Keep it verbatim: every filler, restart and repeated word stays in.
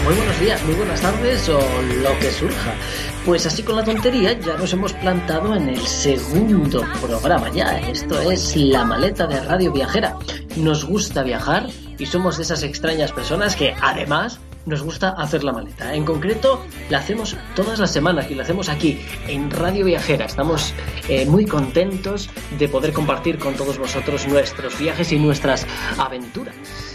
muy buenos días, muy buenas tardes o lo que surja. Pues así con la tontería ya nos hemos plantado en el segundo programa ya. Esto es La Maleta de Radio Viajera. Nos gusta viajar y somos de esas extrañas personas que además nos gusta hacer la maleta. En concreto, la hacemos todas las semanas y la hacemos aquí, en Radio Viajera. Estamos eh, muy contentos de poder compartir con todos vosotros nuestros viajes y nuestras aventuras.